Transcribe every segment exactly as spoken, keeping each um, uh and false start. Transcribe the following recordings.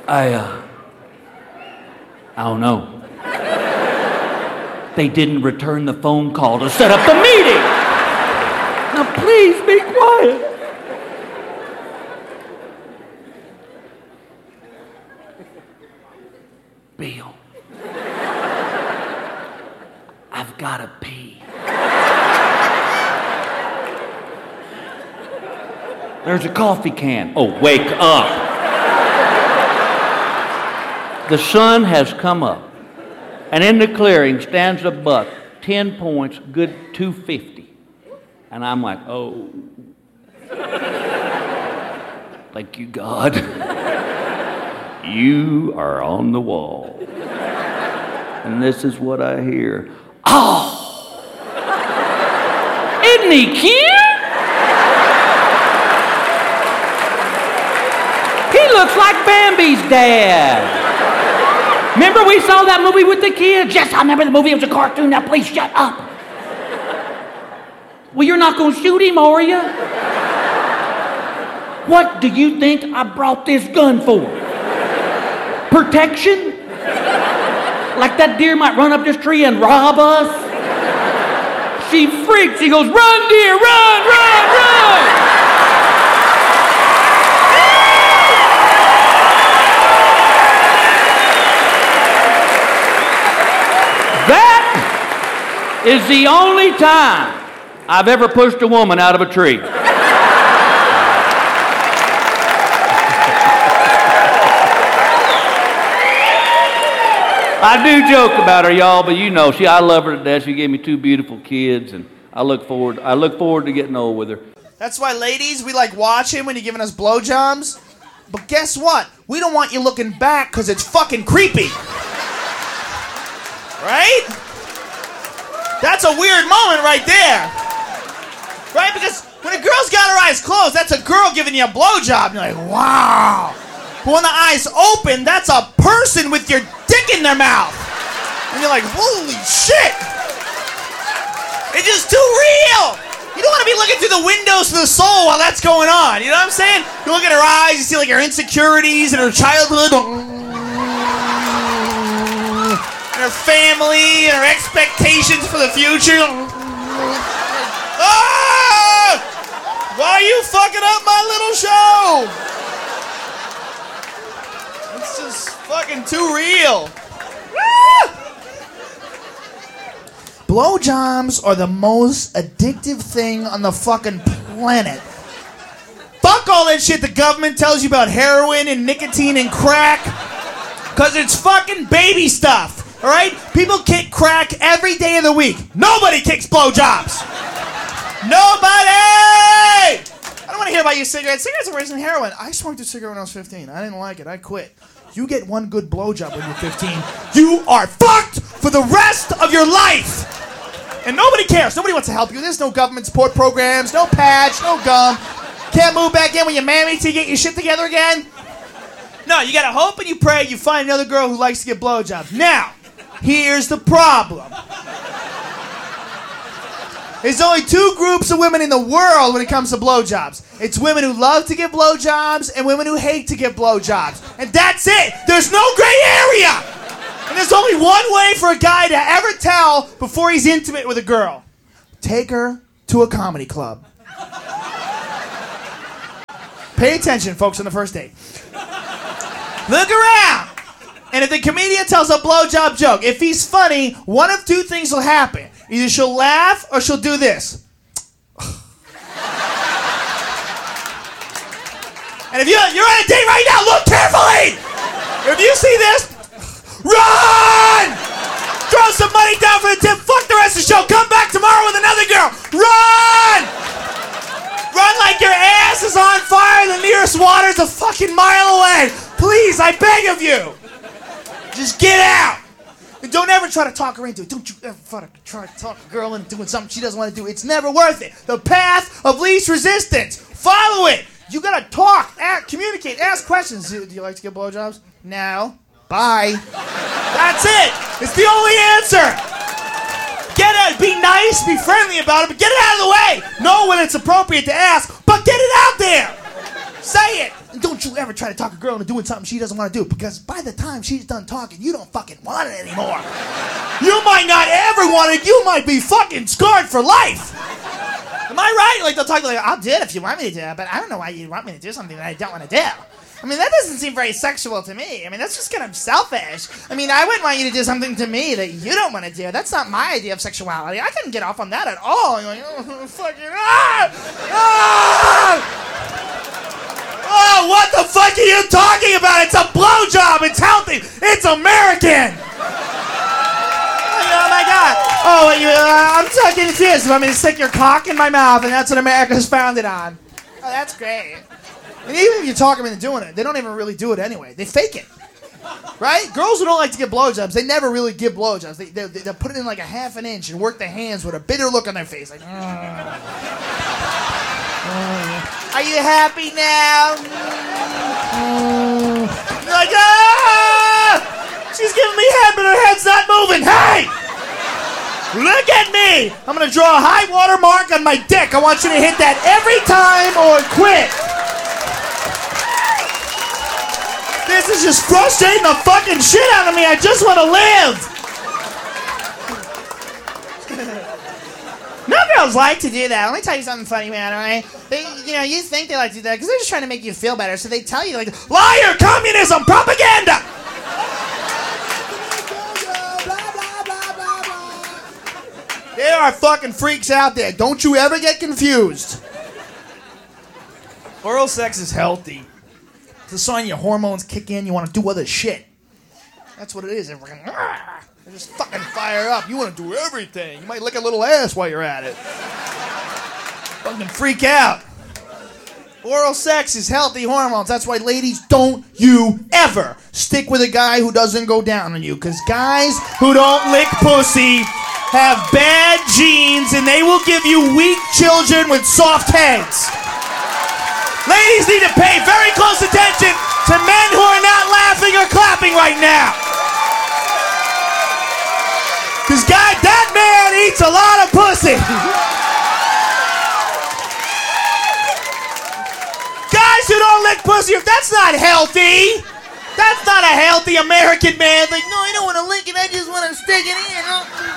I, uh, I don't know. They didn't return the phone call to set up the meeting. Now please be quiet. Bill, I've got to pee. There's a coffee can. Oh, wake up. The sun has come up, and in the clearing stands a buck, ten points, good two fifty. And I'm like, oh. Thank you, God. You are on the wall. And this is what I hear. Oh! Isn't he cute? He looks like Bambi's dad. Remember we saw that movie with the kids? Yes, I remember the movie. It was a cartoon. Now please shut up. Well, you're not going to shoot him, are you? What do you think I brought this gun for? Protection? Like that deer might run up this tree and rob us? She freaks. She goes, run, deer, run, run, run! That is the only time I've ever pushed a woman out of a tree. I do joke about her, y'all, but you know, she, I love her to death. She gave me two beautiful kids, and I look forward, I look forward to getting old with her. That's why, ladies, we like watching when you're giving us blowjobs. But guess what? We don't want you looking back because it's fucking creepy. Right? That's a weird moment right there. Right? Because when a girl's got her eyes closed, that's a girl giving you a blowjob. You're like, wow. But when the eyes open, that's a person with your dick in their mouth. And you're like, holy shit. It's just too real. You don't want to be looking through the windows to the soul while that's going on. You know what I'm saying? You look at her eyes, you see like her insecurities and her childhood. And her family and her expectations for the future. Ah! Why are you fucking up my little show? It's just fucking too real. Ah! Blowjobs are the most addictive thing on the fucking planet. Fuck all that shit the government tells you about heroin and nicotine and crack. Cause it's fucking baby stuff. Alright? People kick crack every day of the week. Nobody kicks blowjobs. Nobody! I don't want to hear about your cigarettes. Cigarettes are worse than heroin. I smoked a cigarette when I was fifteen. I didn't like it. I quit. You get one good blowjob when you're fifteen, you are fucked for the rest of your life. And nobody cares. Nobody wants to help you. There's no government support programs, no patch, no gum. Can't move back in with your mammy till you get your shit together again. No, you gotta hope and you pray you find another girl who likes to get blowjobs. Now, here's the problem. There's only two groups of women in the world when it comes to blowjobs. It's women who love to give blowjobs and women who hate to give blowjobs. And that's it. There's no gray area. And there's only one way for a guy to ever tell before he's intimate with a girl. Take her to a comedy club. Pay attention, folks, on the first date. Look around. And if the comedian tells a blowjob joke, if he's funny, one of two things will happen. Either she'll laugh or she'll do this. And if you're, you're on a date right now, look carefully! If you see this, run! Throw some money down for the tip, fuck the rest of the show, come back tomorrow with another girl, run! Run like your ass is on fire, the nearest water's a fucking mile away. Please, I beg of you. Just get out. And don't ever try to talk her into it. Don't you ever try to talk a girl into doing something she doesn't want to do. It's never worth it. The path of least resistance. Follow it. You gotta talk, act, communicate, ask questions. Do you like to get blowjobs? No. Bye. That's it. It's the only answer. Get it. Be nice. Be friendly about it, but get it out of the way. Know when it's appropriate to ask, but get it out there. Say it. And don't you ever try to talk a girl into doing something she doesn't want to do, because by the time she's done talking, you don't fucking want it anymore. You might not ever want it. You might be fucking scarred for life. Am I right? Like, they'll talk like, I'll do it if you want me to do it, but I don't know why you want me to do something that I don't want to do. I mean, that doesn't seem very sexual to me. I mean, that's just kind of selfish. I mean, I wouldn't want you to do something to me that you don't want to do. That's not my idea of sexuality. I couldn't get off on that at all. You're like, oh, fucking, ah! Ah! Oh, what the fuck are you talking about? It's a blowjob. It's healthy. It's American. Oh, my God. Oh, you, uh, I'm so confused. Want me to stick your cock in my mouth, and that's what America's founded on. Oh, that's great. And even if you talk them into doing it, they don't even really do it anyway. They fake it. Right? Girls who don't like to give blowjobs, they never really give blowjobs. They, they, they put it in like a half an inch and work their hands with a bitter look on their face. Like, mm. Mm. Are you happy now? Mm. You're like, ah! She's giving me head, but her head's not moving. Hey! Look at me! I'm gonna draw a high water mark on my dick. I want you to hit that every time or quit. This is just frustrating the fucking shit out of me. I just want to live. No girls like to do that. Let me tell you something funny, man, all right? They, you know, you think they like to do that because they're just trying to make you feel better. So they tell you, like, liar, communism, propaganda. There are fucking freaks out there. Don't you ever get confused. Oral sex is healthy. It's a sign your hormones kick in, you want to do other shit. That's what it is. They're fucking, they just fucking fire up. You want to do everything. You might lick a little ass while you're at it. Fucking freak out. Oral sex is healthy hormones. That's why, ladies, don't you ever stick with a guy who doesn't go down on you. Because guys who don't lick pussy have bad genes and they will give you weak children with soft heads. Ladies need to pay very close attention to men who are not laughing or clapping right now. Because, God, that man eats a lot of pussy. Guys who don't lick pussy, that's not healthy. That's not a healthy American man. Like, no, I don't want to lick it, I just want to stick it in.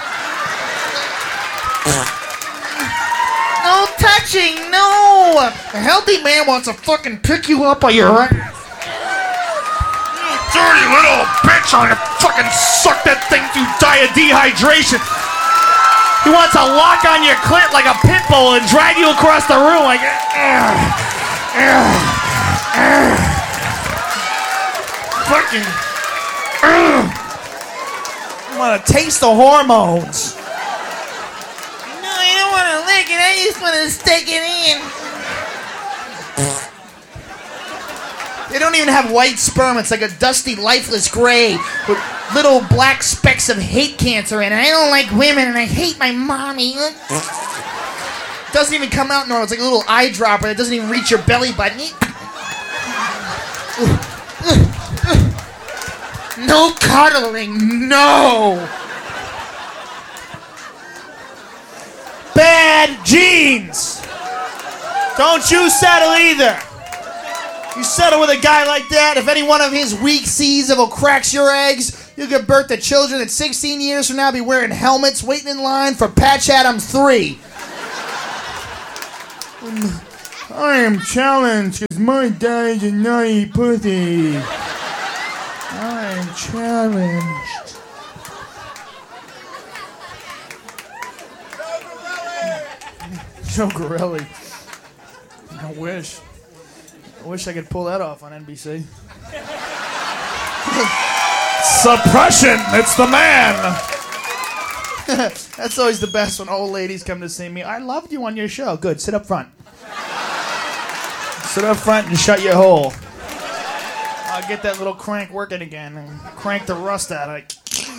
No touching, no! A healthy man wants to fucking pick you up by your ass. You dirty little bitch, I'm gonna fucking suck that thing through die of dehydration. He wants to lock on your clit like a pit bull and drag you across the room like, ugh, ugh, ugh. Fucking, ugh. I want to taste the hormones. I just want to stick it in. They don't even have white sperm. It's like a dusty, lifeless gray with little black specks of hate cancer in it. I don't like women and I hate my mommy. It doesn't even come out normal. It's like a little eyedropper that doesn't even reach your belly button. No cuddling, no. Bad genes. Don't you settle either. You settle with a guy like that, if any one of his weak seeds ever cracks your eggs, you'll give birth to children that sixteen years from now be wearing helmets waiting in line for Patch Adams three. Um, I am challenged because my dad's a naughty pussy. I am challenged. Joe Gorelli. I wish. I wish I could pull that off on N B C. Suppression! It's the man! That's always the best when old ladies come to see me. I loved you on your show. Good. Sit up front. Sit up front and shut your hole. I'll get that little crank working again and crank the rust out of it.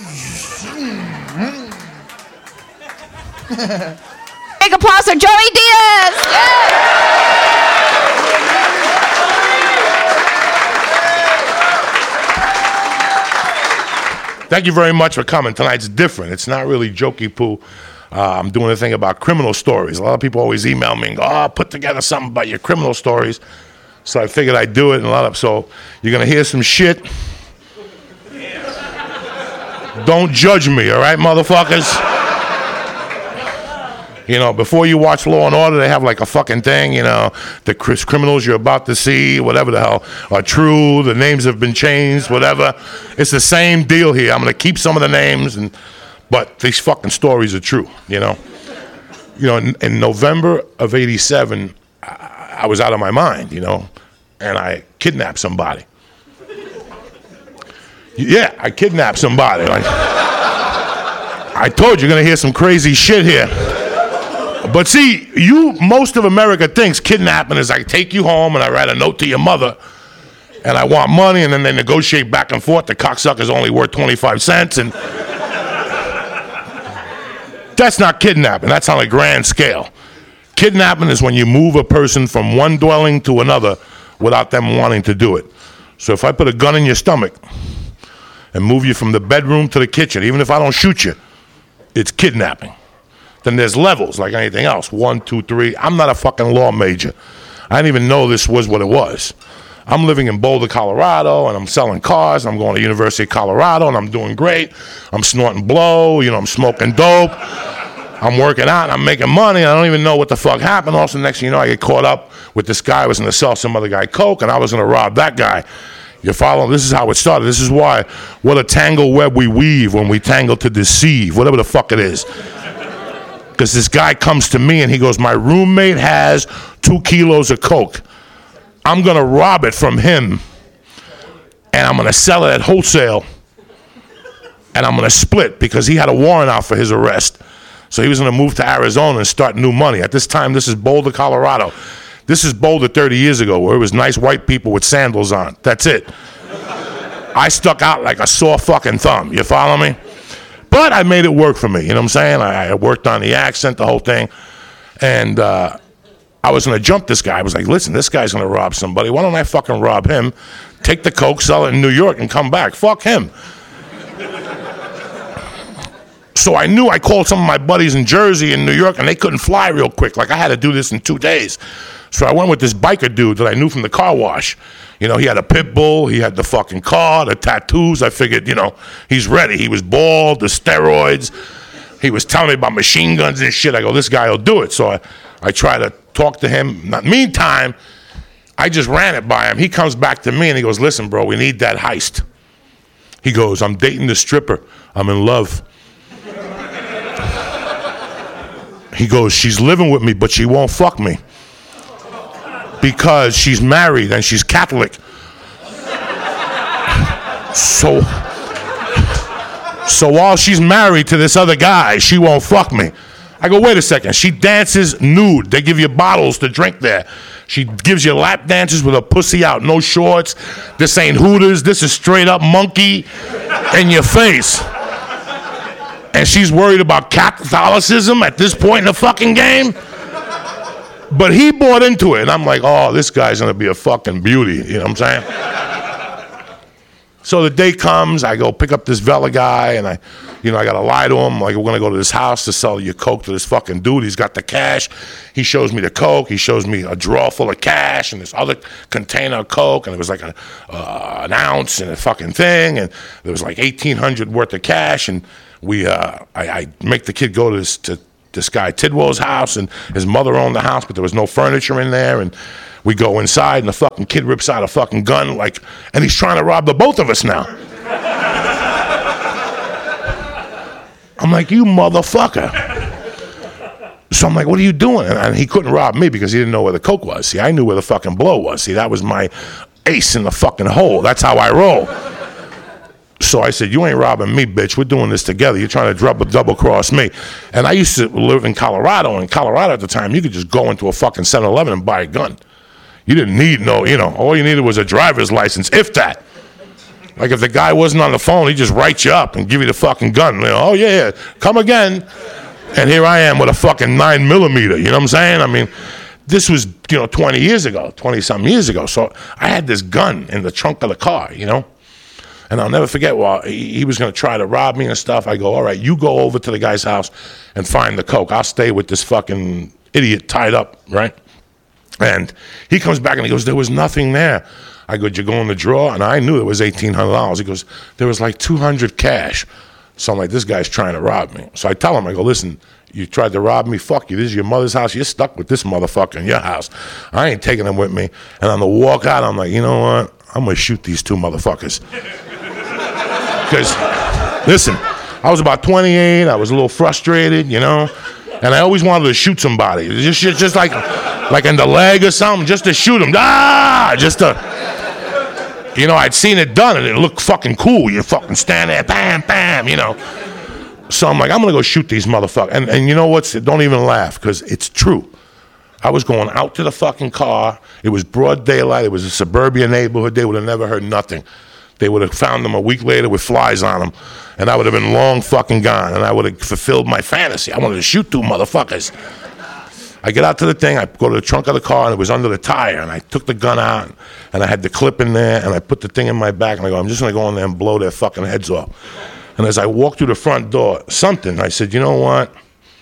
Big applause for Joey Diaz! Yeah. Thank you very much for coming. Tonight's different. It's not really jokey poo. Uh, I'm doing a thing about criminal stories. A lot of people always email me and go, oh, put together something about your criminal stories. So I figured I'd do it and a lot of, so you're gonna hear some shit. Don't judge me, all right, motherfuckers? You know, before you watch Law and Order, they have like a fucking thing, you know, the criminals you're about to see, whatever the hell, are true, the names have been changed, whatever. It's the same deal here. I'm going to keep some of the names, and but these fucking stories are true, you know. You know, in, in November of eighty-seven, I, I was out of my mind, you know, and I kidnapped somebody. Yeah, I kidnapped somebody. Like, I told you, you're going to hear some crazy shit here. But see, you, most of America thinks kidnapping is I take you home and I write a note to your mother and I want money, and then they negotiate back and forth. The cocksucker's only worth twenty-five cents. And that's not kidnapping. That's on a grand scale. Kidnapping is when you move a person from one dwelling to another without them wanting to do it. So if I put a gun in your stomach and move you from the bedroom to the kitchen, even if I don't shoot you, it's kidnapping. Then there's levels like anything else. One, two, three. I'm not a fucking law major. I didn't even know this was what it was. I'm living in Boulder, Colorado, and I'm selling cars. I'm going to University of Colorado, and I'm doing great. I'm snorting blow. You know, I'm smoking dope. I'm working out. I'm making money. I don't even know what the fuck happened. Also, next thing you know, I get caught up with this guy. I was going to sell some other guy coke, and I was going to rob that guy. You follow? This is how it started. This is why. What a tangle web we weave when we tangle to deceive, whatever the fuck it is. Because this guy comes to me and he goes, my roommate has two kilos of coke. I'm going to rob it from him, and I'm going to sell it at wholesale, and I'm going to split because he had a warrant out for his arrest. So he was going to move to Arizona and start new money. At this time, this is Boulder, Colorado. This is Boulder thirty years ago, where it was nice white people with sandals on. That's it. I stuck out like a sore fucking thumb. You follow me? But I made it work for me, you know what I'm saying? I, I worked on the accent, the whole thing. And uh, I was going to jump this guy. I was like, listen, this guy's going to rob somebody. Why don't I fucking rob him, take the coke, sell it in New York, and come back? Fuck him. So I knew I called some of my buddies in Jersey and New York, and they couldn't fly real quick. Like, I had to do this in two days. So I went with this biker dude that I knew from the car wash. You know, he had a pit bull, he had the fucking car, the tattoos. I figured, you know, he's ready. He was bald, the steroids. He was telling me about machine guns and shit. I go, this guy will do it. So I, I try to talk to him. Meantime, I just ran it by him. He comes back to me and he goes, listen, bro, we need that heist. He goes, I'm dating the stripper. I'm in love. He goes, she's living with me, but she won't fuck me. Because she's married and she's Catholic. So, so while she's married to this other guy, she won't fuck me. I go, wait a second. She dances nude. They give you bottles to drink there. She gives you lap dances with her pussy out, no shorts. This ain't Hooters. This is straight up monkey in your face. And she's worried about Catholicism at this point in the fucking game. But he bought into it, and I'm like, oh, this guy's going to be a fucking beauty. You know what I'm saying? So the day comes, I go pick up this Vela guy, and I, you know, I got to lie to him. Like, we're going to go to this house to sell your coke to this fucking dude. He's got the cash. He shows me the coke. He shows me a drawer full of cash and this other container of coke, and it was like a, uh, an ounce and a fucking thing, and there was like eighteen hundred worth of cash, and we, uh, I, I make the kid go to this, to this guy Tidwell's house, and his mother owned the house, but there was no furniture in there, and we go inside, and the fucking kid rips out a fucking gun, like, and he's trying to rob the both of us now. I'm like, you motherfucker. So I'm like, what are you doing? And he couldn't rob me because he didn't know where the coke was. See, I knew where the fucking blow was. See, that was my ace in the fucking hole. That's how I roll. So I said, you ain't robbing me, bitch. We're doing this together. You're trying to double, double cross me. And I used to live in Colorado. And in Colorado at the time, you could just go into a fucking seven eleven and buy a gun. You didn't need no, you know, all you needed was a driver's license, if that. Like if the guy wasn't on the phone, he'd just write you up and give you the fucking gun. You know, oh, yeah, yeah, come again. And here I am with a fucking nine millimeter. You know what I'm saying? I mean, this was, you know, twenty years ago, twenty-something years ago. So I had this gun in the trunk of the car, you know. And I'll never forget, while he, he was going to try to rob me and stuff, I go, all right, you go over to the guy's house and find the coke. I'll stay with this fucking idiot tied up, right? And he comes back and he goes, there was nothing there. I go, did you go in the drawer? And I knew it was eighteen hundred dollars. He goes, there was like two hundred cash. So I'm like, this guy's trying to rob me. So I tell him, I go, listen, you tried to rob me? Fuck you. This is your mother's house. You're stuck with this motherfucker in your house. I ain't taking him with me. And on the walk out, I'm like, you know what? I'm going to shoot these two motherfuckers. Because, listen, I was about twenty-eight. I was a little frustrated, you know. And I always wanted to shoot somebody. Just, just, just like, like in the leg or something, just to shoot him. Ah! Just to, you know, I'd seen it done and it looked fucking cool. You fucking stand there, bam, bam, you know. So I'm like, I'm going to go shoot these motherfuckers. And, and you know what? Don't even laugh, because it's true. I was going out to the fucking car. It was broad daylight. It was a suburban neighborhood. They would have never heard nothing. They would have found them a week later with flies on them, and I would have been long fucking gone, and I would have fulfilled my fantasy. I wanted to shoot two motherfuckers. I get out to the thing. I go to the trunk of the car, and it was under the tire, and I took the gun out, and I had the clip in there, and I put the thing in my back, and I go, I'm just going to go in there and blow their fucking heads off. And as I walked through the front door, something, I said, you know what?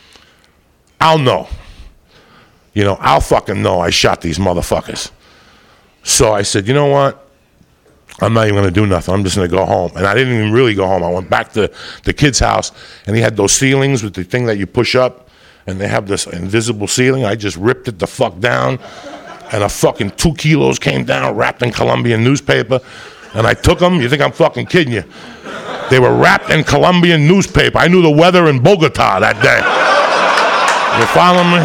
I'll know. You know, I'll fucking know I shot these motherfuckers. So I said, you know what? I'm not even going to do nothing. I'm just going to go home. And I didn't even really go home. I went back to the kid's house, and he had those ceilings with the thing that you push up, and they have this invisible ceiling. I just ripped it the fuck down, and a fucking two kilos came down wrapped in Colombian newspaper, and I took them. You think I'm fucking kidding you? They were wrapped in Colombian newspaper. I knew the weather in Bogota that day. You follow me?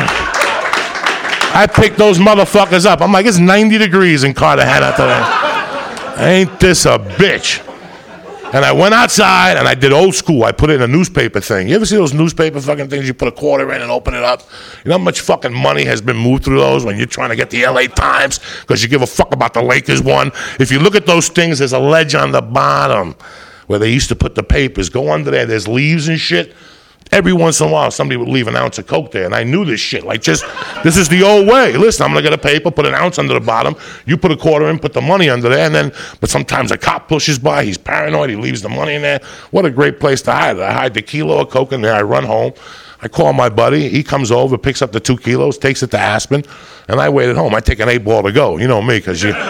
I picked those motherfuckers up. I'm like, it's ninety degrees in Cartagena today. Ain't this a bitch? And I went outside and I did old school. I put it in a newspaper thing. You ever see those newspaper fucking things? You put a quarter in and open it up. You know how much fucking money has been moved through those when you're trying to get the L A Times because you give a fuck about the Lakers one? If you look at those things, there's a ledge on the bottom where they used to put the papers. Go under there. There's leaves and shit. Every once in a while, somebody would leave an ounce of Coke there, and I knew this shit. Like, just, this is the old way. Listen, I'm going to get a paper, put an ounce under the bottom. You put a quarter in, put the money under there, and then, but sometimes a cop pushes by. He's paranoid. He leaves the money in there. What a great place to hide. I hide the kilo of Coke in there. I run home. I call my buddy. He comes over, picks up the two kilos, takes it to Aspen, and I wait at home. I take an eight ball to go. You know me, because you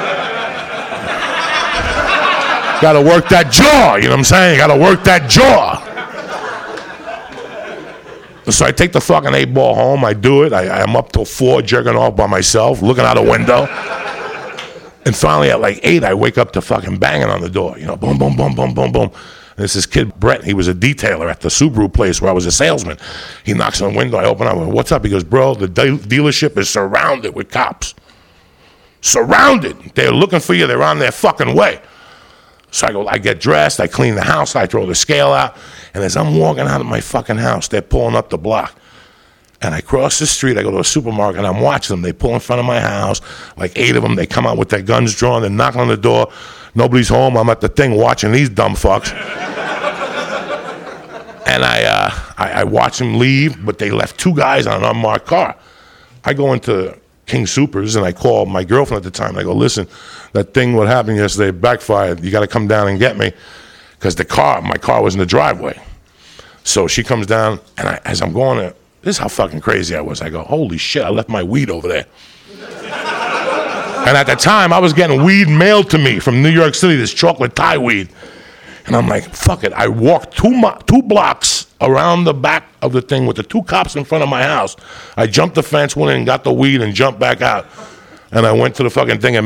got to work that jaw. You know what I'm saying? You got to work that jaw. So I take the fucking eight ball home. I do it. I, I'm up till four, jerking off by myself, looking out a window. And finally at like eight, I wake up to fucking banging on the door. You know, boom, boom, boom, boom, boom, boom. And it's this kid, Brett. He was a detailer at the Subaru place where I was a salesman. He knocks on the window. I open up. I go, what's up? He goes, bro, the de- dealership is surrounded with cops. Surrounded. They're looking for you. They're on their fucking way. So I go, I get dressed, I clean the house, I throw the scale out, and as I'm walking out of my fucking house, they're pulling up the block. And I cross the street, I go to a supermarket, and I'm watching them. They pull in front of my house, like eight of them. They come out with their guns drawn, they're knocking on the door. Nobody's home. I'm at the thing watching these dumb fucks. And I, uh, I, I watch them leave, but they left two guys on an unmarked car. I go into King Supers, and I call my girlfriend at the time, and I go, listen, that thing what happened yesterday backfired. You got to come down and get me, because the car, my car was in the driveway. So she comes down, and I, as I'm going there, this is how fucking crazy I was. I go, holy shit, I left my weed over there. And at the time, I was getting weed mailed to me from New York City, this chocolate Thai weed. And I'm like, fuck it. I walked two mo- two blocks around the back of the thing with the two cops in front of my house. I jumped the fence, went in and got the weed and jumped back out. And I went to the fucking thing and